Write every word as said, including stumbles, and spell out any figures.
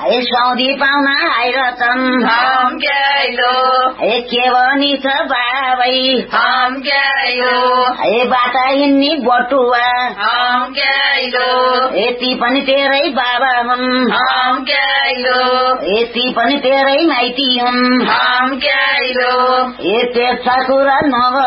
ए सौदी पाउन आइरहछन् हम क्याइलो ए के भनी छ बाबै हम क्याइलो ए बाटा हिन्नी बटुवा हम क्याइलो यति पनि तेरै बाबा हुन् हम क्याइलो यति पनि तेरै माइती हुन् हम क्याइलो ए त्यस्ता कुरा नगर